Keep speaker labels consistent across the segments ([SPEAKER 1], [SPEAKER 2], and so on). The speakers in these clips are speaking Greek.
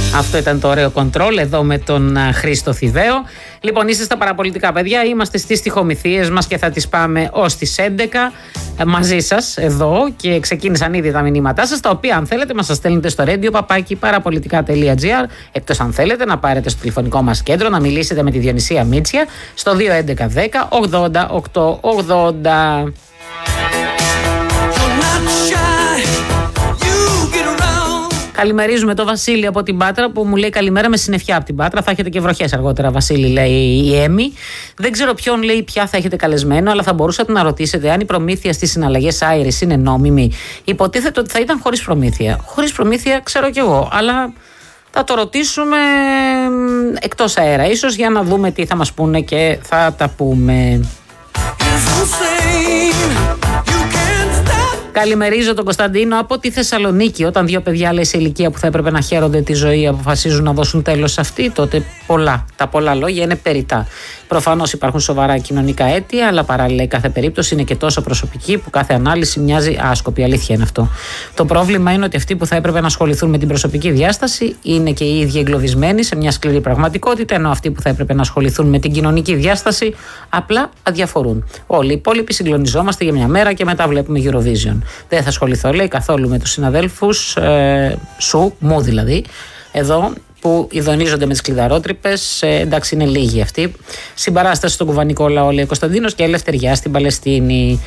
[SPEAKER 1] Αυτό ήταν το ωραίο κοντρόλ εδώ με τον Χρήστο Θηδαίο. Λοιπόν, είστε στα παραπολιτικά, παιδιά. Είμαστε στις τυχομηθείες μας και θα τις πάμε ως τις 11 μαζί σας εδώ. Και ξεκίνησαν ήδη τα μηνύματά σας, τα οποία αν θέλετε μας τα στέλνετε στο radio@parapolitica.gr. Εκτός αν θέλετε να πάρετε στο τηλεφωνικό μας κέντρο να μιλήσετε με τη Διονυσία Μίτσια στο 211 10 80 880. Καλημερίζουμε το Βασίλη από την Πάτρα που μου λέει καλημέρα με συννεφιά από την Πάτρα. Θα έχετε και βροχές αργότερα, Βασίλη, λέει η Έμι. Δεν ξέρω ποιον λέει πια θα έχετε καλεσμένο, αλλά θα μπορούσατε να ρωτήσετε αν η προμήθεια στις συναλλαγές Άιρις είναι νόμιμη. Υποτίθεται ότι θα ήταν χωρίς προμήθεια. Χωρίς προμήθεια ξέρω κι εγώ, αλλά θα το ρωτήσουμε εκτός αέρα, ίσως για να δούμε τι θα μας πούνε και θα τα πούμε. Καλημερίζω τον Κωνσταντίνο από τη Θεσσαλονίκη. Όταν δύο παιδιά, λέει, σε ηλικία που θα έπρεπε να χαίρονται τη ζωή αποφασίζουν να δώσουν τέλος σε αυτή, τότε τα πολλά λόγια είναι περιττά. Προφανώς υπάρχουν σοβαρά κοινωνικά αίτια, αλλά παράλληλα η κάθε περίπτωση είναι και τόσο προσωπική που κάθε ανάλυση μοιάζει άσκοπη. Αλήθεια είναι αυτό. Το πρόβλημα είναι ότι αυτοί που θα έπρεπε να ασχοληθούν με την προσωπική διάσταση είναι και οι ίδιοι εγκλωβισμένοι σε μια σκληρή πραγματικότητα, ενώ αυτοί που θα έπρεπε να ασχοληθούν με την κοινωνική διάσταση απλά αδιαφορούν. Όλοι οι υπόλοιποι συγκλονιζόμαστε για μια μέρα και μετά βλέπουμε Eurovision. Δεν θα ασχοληθώ, λέει, καθόλου με τους συναδέλφους μου δηλαδή, εδώ που ειδονίζονται με τις κλειδαρότρυπες. Εντάξει, είναι λίγοι αυτοί. Συμπαράσταση στον κουβανικό λαό, λέει ο Κωνσταντίνος, και ελευθεριά στην Παλαιστίνη.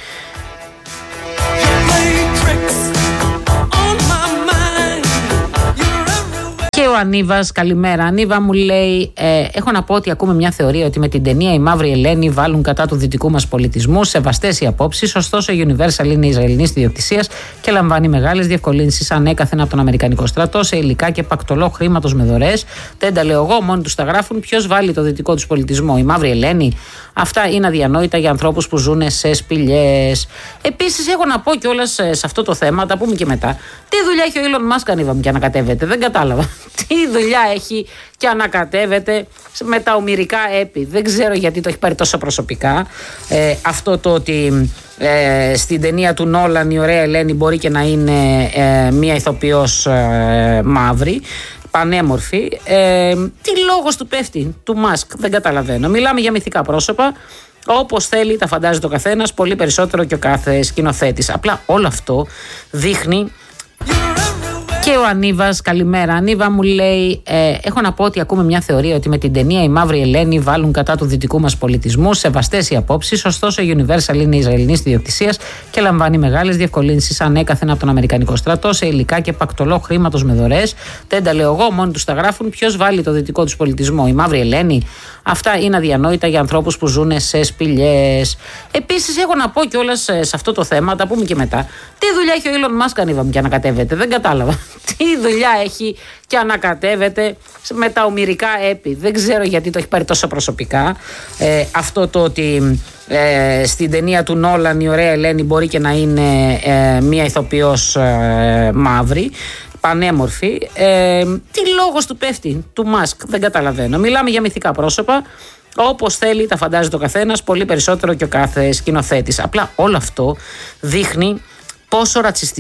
[SPEAKER 1] Και ο Ανίβας, καλημέρα. Ανίβα, μου λέει: έχω να πω ότι ακούμε μια θεωρία ότι με την ταινία οι Μαύροι Ελένοι βάλουν κατά του δυτικού μας πολιτισμού. Σεβαστές οι απόψεις. Ωστόσο, η Universal είναι Ισραηλινής ιδιοκτησίας και λαμβάνει μεγάλες διευκολύνσεις ανέκαθεν από τον Αμερικανικό στρατό σε υλικά και πακτολό χρήματος με δωρεές. Δεν τα λέω εγώ, μόνοι τους τα γράφουν. Ποιος βάλει το δυτικό τους πολιτισμό, οι Μαύροι Ελένοι? Αυτά είναι αδιανόητα για ανθρώπους που ζουν σε σπηλιές. Επίσης, έχω να πω κιόλας σε αυτό το θέμα, τα πούμε και μετά. Τι δουλειά έχει ο Elon Musk, Ανίβα μου, και ανακατεύεται? Δεν κατάλαβα. Τι δουλειά έχει και ανακατεύεται με τα ομηρικά έπι? Δεν ξέρω γιατί το έχει πάρει τόσο προσωπικά. Αυτό το ότι στην ταινία του Νόλαν η ωραία Ελένη μπορεί και να είναι μία ηθοποιός μαύρη, πανέμορφη. Τι λόγος του πέφτει, του Μάσκ? Δεν καταλαβαίνω. Μιλάμε για μυθικά πρόσωπα. Όπως θέλει, τα φαντάζεται ο καθένας, πολύ περισσότερο και ο κάθε σκηνοθέτης. Απλά όλο αυτό δείχνει. Και ο Ανίβας, καλημέρα. Ανίβα, μου λέει: έχω να πω ότι ακούμε μια θεωρία ότι με την ταινία οι Μαύροι Ελένοι βάλουν κατά του δυτικού μας πολιτισμού. Σεβαστές οι απόψεις. Ωστόσο, η Universal είναι Ισραηλινής ιδιοκτησίας και λαμβάνει μεγάλες διευκολύνσεις ανέκαθεν από τον Αμερικανικό στρατό σε υλικά και πακτολό χρήματος με δωρεές. Δεν τα λέω εγώ, μόνοι τους τα γράφουν. Ποιος βάλει το δυτικό τους πολιτισμό, οι Μαύροι Ελένοι? Αυτά είναι αδιανόητα για ανθρώπους που ζουν σε σπηλιές. Επίσης, έχω να πω κιόλας σε αυτό το θέμα, τα πούμε και μετά. Τι δουλειά έχει ο Elon Musk, Ανίβα μου, και ανακατεύεται? Δεν κατάλαβα. Τι δουλειά έχει και ανακατεύεται με τα ομηρικά έπι? Δεν ξέρω γιατί το έχει πάρει τόσο προσωπικά. Αυτό το ότι στην ταινία του Νόλαν η ωραία Ελένη μπορεί και να είναι μία ηθοποιός μαύρη, πανέμορφη. Τι λόγος του πέφτει, του Μάσκ? Δεν καταλαβαίνω. Μιλάμε για μυθικά πρόσωπα. Όπως θέλει, τα φαντάζεται ο καθένας, πολύ περισσότερο και ο κάθε σκηνοθέτης. Απλά όλο αυτό δείχνει πόσο ρατσιστικό